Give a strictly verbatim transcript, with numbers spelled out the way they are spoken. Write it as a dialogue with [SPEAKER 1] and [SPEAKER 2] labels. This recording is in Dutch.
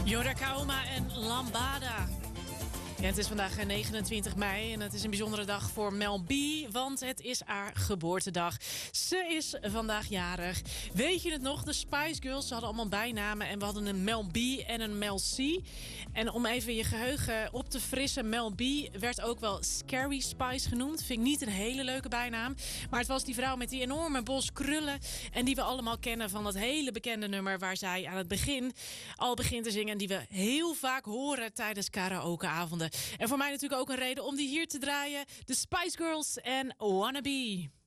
[SPEAKER 1] Jorda Kaoma en Lambada. Ja, het is vandaag negenentwintig mei en het is een bijzondere dag voor Mel B, want het is haar geboortedag. Ze is vandaag jarig. Weet je het nog? De Spice Girls, ze hadden allemaal bijnamen en we hadden een Mel B en een Mel C. En om even je geheugen op te frissen, Mel B werd ook wel Scary Spice genoemd. Vind ik niet een hele leuke bijnaam. Maar het was die vrouw met die enorme bos krullen en die we allemaal kennen van dat hele bekende nummer waar zij aan het begin al begint te zingen en die we heel vaak horen tijdens karaokeavonden. En voor mij natuurlijk ook een reden om die hier te draaien. De Spice Girls en Wannabe.